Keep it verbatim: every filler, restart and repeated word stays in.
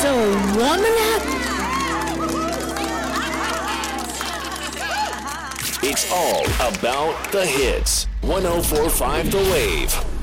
warming up. It's all about the hits. one oh four point five The Wave.